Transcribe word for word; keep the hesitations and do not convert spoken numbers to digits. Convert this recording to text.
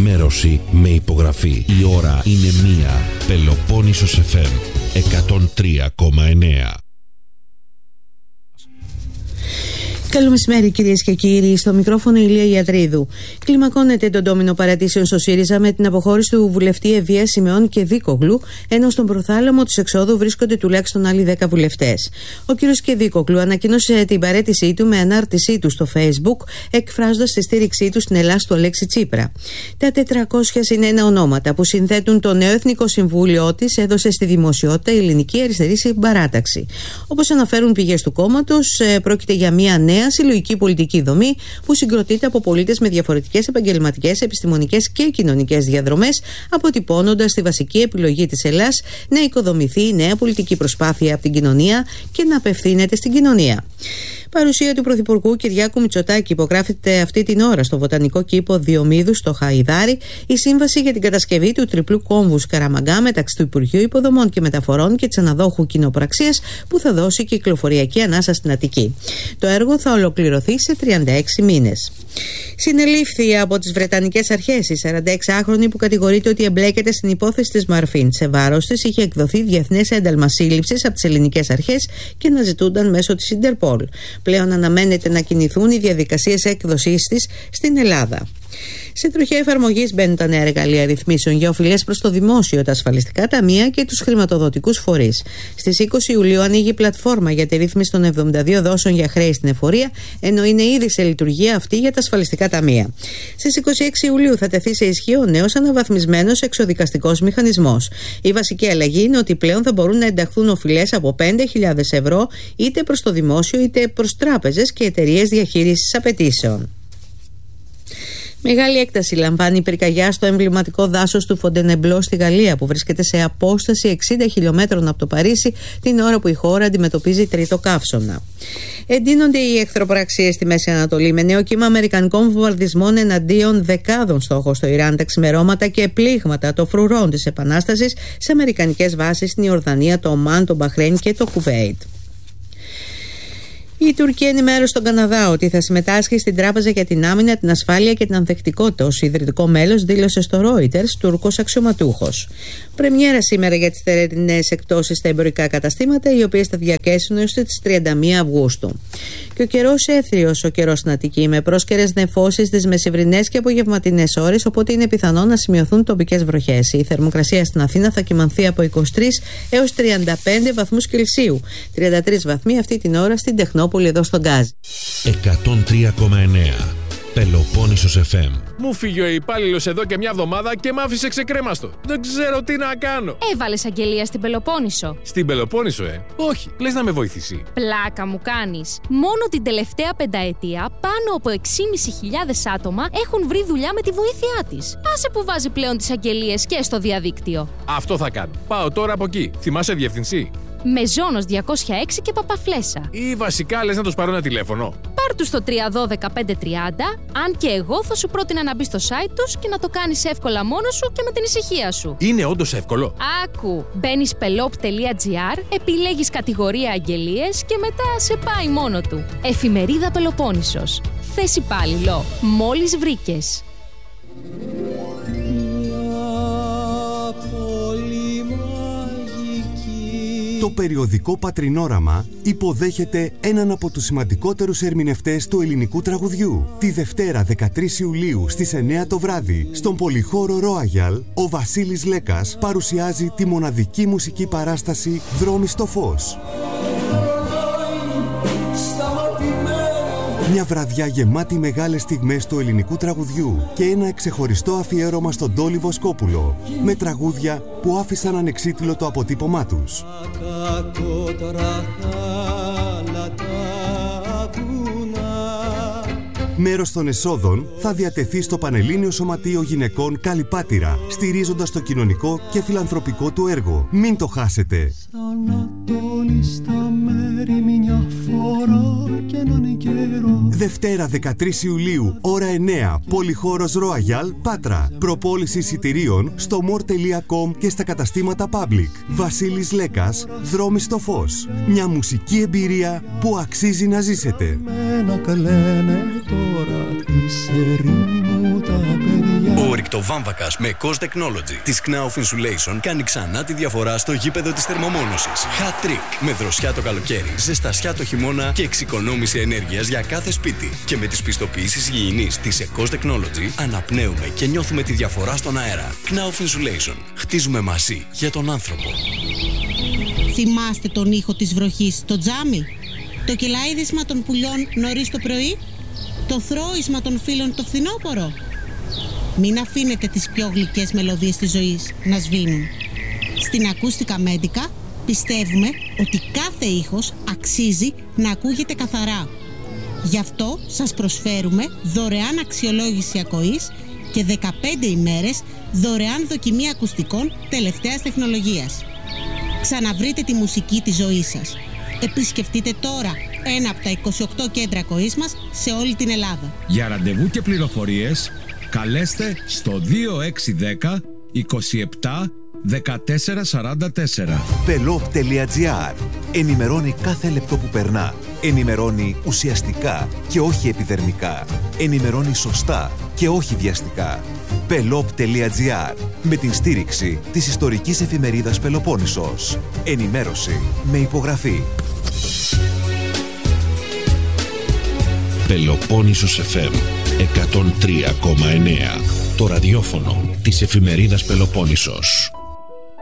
ενημέρωση με υπογραφή. Η ώρα είναι μία. Πελοπόννησος εφ εμ εκατόν τρία κόμμα εννέα. Καλό μεσημέρι, κυρίες και κύριοι. Στο μικρόφωνο Ηλία Ιατρίδου. Κλιμακώνεται το ντόμινο παρατήσεων στο ΣΥΡΙΖΑ με την αποχώρηση του βουλευτή Ευβία Σιμεών και Δίκογλου, ενώ στον προθάλαμο του εξόδου βρίσκονται τουλάχιστον άλλοι δέκα βουλευτές. Ο κ. Κεδίκογλου ανακοίνωσε την παραίτησή του με ανάρτησή του στο Facebook, εκφράζοντας τη στήριξή του στην Ελλάδα του Αλέξη Τσίπρα. Τα τετρακόσια ένα ονόματα που συνθέτουν το νέο Εθνικό Συμβούλιο της έδωσε στη δημοσιότητα η Ελληνική Αριστερή Συμπαράταξη. Όπως αναφέρουν πηγές του κόμματος, πρόκειται για μια νέα συλλογική πολιτική δομή που συγκροτείται από πολίτες με διαφορετικές επαγγελματικές, επιστημονικές και κοινωνικές διαδρομές, αποτυπώνοντας τη βασική επιλογή της Ελλάδας να οικοδομηθεί η νέα πολιτική προσπάθεια από την κοινωνία και να απευθύνεται στην κοινωνία. Παρουσία του Πρωθυπουργού Κυριάκου Μητσοτάκη υπογράφεται αυτή την ώρα στο Βοτανικό Κήπο Διομήδου στο Χαϊδάρι η σύμβαση για την κατασκευή του τριπλού κόμβου Σκαραμαγκά μεταξύ του Υπουργείου Υποδομών και Μεταφορών και της αναδόχου κοινοπραξίας που θα δώσει κυκλοφοριακή ανάσα στην Αττική. Το έργο θα ολοκληρωθεί σε τριάντα έξι μήνες. Συνελήφθη από τις Βρετανικές αρχές η σαρανταεξάχρονη που κατηγορείται ότι εμπλέκεται στην υπόθεση της Μαρφίν. Σε βάρος της είχε εκδοθεί διεθνές ένταλμα σύλληψης από τις ελληνικές αρχές και να ζητούνταν μέσω της Ιντερπολ. Πλέον αναμένεται να κινηθούν οι διαδικασίες έκδοσής της στην Ελλάδα. Σε τροχιά εφαρμογής μπαίνουν τα νέα εργαλεία ρυθμίσεων για οφειλές προς το δημόσιο, τα ασφαλιστικά ταμεία και τους χρηματοδοτικούς φορείς. Στις είκοσι Ιουλίου ανοίγει η πλατφόρμα για τη ρύθμιση των εβδομήντα δύο δόσεων για χρέη στην εφορία, ενώ είναι ήδη σε λειτουργία αυτή για τα ασφαλιστικά ταμεία. Στις είκοσι έξι Ιουλίου θα τεθεί σε ισχύ ο νέος αναβαθμισμένος εξωδικαστικός μηχανισμός. Η βασική αλλαγή είναι ότι πλέον θα μπορούν να ενταχθούν οφειλές από πέντε χιλιάδες ευρώ είτε προς το δημόσιο είτε προς τράπεζες και εταιρείες διαχείρισης απαιτήσεων. Μεγάλη έκταση λαμβάνει η πυρκαγιά στο εμβληματικό δάσος του Φοντενεμπλό στη Γαλλία, που βρίσκεται σε απόσταση εξήντα χιλιόμετρων από το Παρίσι, την ώρα που η χώρα αντιμετωπίζει τρίτο καύσωνα. Εντείνονται οι εχθροπραξίες στη Μέση Ανατολή, με νέο κύμα αμερικανικών βομβαρδισμών εναντίον δεκάδων στόχων στο Ιράν, τα ξημερώματα και πλήγματα των φρουρών της Επανάστασης σε αμερικανικές βάσεις στην Ιορδανία, το Ομάν, το Μπαχρέιν και το Κουβέιτ. Η Τουρκία ενημέρωσε τον Καναδά ότι θα συμμετάσχει στην Τράπεζα για την Άμυνα, την Ασφάλεια και την Ανθεκτικότητα ως ιδρυτικό μέλος, δήλωσε στο Reuters Τούρκος αξιωματούχος. Πρεμιέρα σήμερα για τις θερινές εκπτώσεις στα εμπορικά καταστήματα, οι οποίες θα διαρκέσουν έως τις τριάντα μία Αυγούστου. Και ο καιρός έθριος, ο καιρός στην Αττική, με πρόσκαιρες νεφώσεις στις μεσημβρινές και απογευματινές ώρες, οπότε είναι πιθανό να σημειωθούν τοπικές βροχές. Η θερμοκρασία στην Αθήνα θα κυμανθεί από είκοσι τρεις έως τριάντα πέντε βαθμούς Κελσίου. τριάντα τρεις βαθμοί αυτή την ώρα στην Τεχνόπολη, εδώ στον Γκάζι. εκατόν τρία κόμμα εννέα Πελοπόννησος εφ εμ. Μου φύγει ο υπάλληλος εδώ και μια εβδομάδα και μ' άφησε ξεκρέμαστο. Δεν ξέρω τι να κάνω. Έβαλες αγγελία στην Πελοπόννησο. Στην Πελοπόννησο, ε. Όχι, λες να με βοηθήσει. Πλάκα μου κάνεις. Μόνο την τελευταία πενταετία πάνω από έξι χιλιάδες πεντακόσια άτομα έχουν βρει δουλειά με τη βοήθειά της. Άσε που βάζει πλέον τις αγγελίες και στο διαδίκτυο. Αυτό θα κάνω. Πάω τώρα από εκεί. Θυμάσαι διευθυνσή? Μεζόνος διακόσια έξι και Παπαφλέσσα. Ή βασικά λες να τους πάρω ένα τηλέφωνο. Πάρ' τους στο τρία ένα δύο πέντε τριάντα, αν και εγώ θα σου πρότεινα να μπεις στο site τους και να το κάνεις εύκολα μόνος σου και με την ησυχία σου. Είναι όντως εύκολο. Άκου, μπαίνεις πελόπ τελεία τζι άρ, επιλέγεις κατηγορία αγγελίες και μετά σε πάει μόνο του. Εφημερίδα Πελοπόννησος. Θες υπάλληλο. Μόλις βρήκες. Το περιοδικό Πατρινόραμα υποδέχεται έναν από τους σημαντικότερους ερμηνευτές του ελληνικού τραγουδιού. Τη Δευτέρα δεκατρείς Ιουλίου στις εννέα το βράδυ, στον πολυχώρο Royal, ο Βασίλης Λέκας παρουσιάζει τη μοναδική μουσική παράσταση «Δρόμοι στο φως». Μια βραδιά γεμάτη μεγάλες στιγμές του ελληνικού τραγουδιού και ένα ξεχωριστό αφιέρωμα στον Τόλι Βοσκόπουλο, με τραγούδια που άφησαν ανεξίτηλο το αποτύπωμά τους. Μέρος των εσόδων θα διατεθεί στο Πανελλήνιο Σωματείο Γυναικών Καλυπάτηρα, στηρίζοντας το κοινωνικό και φιλανθρωπικό του έργο. Μην το χάσετε! Δευτέρα δεκατρείς Ιουλίου, ώρα εννέα, πολυχώρος Royal, Πάτρα. Προπόληση εισιτηρίων στο more τελεία com και στα καταστήματα Public. Βασίλης Λέκας, Δρόμοι στο φως. Μια μουσική εμπειρία που αξίζει να ζήσετε. Ο ασφάλιστο βάμβακας με Cost Technology της Knauf Insulation κάνει ξανά τη διαφορά στο γήπεδο της θερμομόνωσης. Hat Trick με δροσιά το καλοκαίρι, ζεστασιά το χειμώνα και εξοικονόμηση ενέργειας για κάθε σπίτι. Και με τις πιστοποιήσεις υγιεινής της Cost Technology αναπνέουμε και νιώθουμε τη διαφορά στον αέρα. Knauf Insulation. Χτίζουμε μαζί για τον άνθρωπο. Θυμάστε τον ήχο της βροχής στο τζάμι? Το κελάιδισμα των πουλιών νωρίς το πρωί? Το θρώισμα των φίλων το φθινόπωρο? Μην αφήνετε τις πιο γλυκές μελωδίες της ζωής να σβήνουν. Στην Ακούστικα Μέντικα πιστεύουμε ότι κάθε ήχος αξίζει να ακούγεται καθαρά. Γι' αυτό σας προσφέρουμε δωρεάν αξιολόγηση ακοής και δεκαπέντε ημέρες δωρεάν δοκιμή ακουστικών τελευταίας τεχνολογίας. Ξαναβρείτε τη μουσική της ζωής σας. Επισκεφτείτε τώρα ένα από τα είκοσι οκτώ κέντρα ακοής μας σε όλη την Ελλάδα. Για ραντεβού και πληροφορίες καλέστε στο δύο έξι ένα μηδέν είκοσι επτά δεκατέσσερα σαράντα τέσσερα. Πελόπ τελεία τζι άρ. Ενημερώνει κάθε λεπτό που περνά. Ενημερώνει ουσιαστικά και όχι επιδερμικά. Ενημερώνει σωστά και όχι βιαστικά. Πελόπ τελεία τζι άρ. Με την στήριξη της ιστορικής εφημερίδας Πελοπόννησος. Ενημέρωση με υπογραφή. Πελοπόννησος εφ εμ εκατόν τρία κόμμα εννέα. Το ραδιόφωνο της εφημερίδας Πελοπόννησος.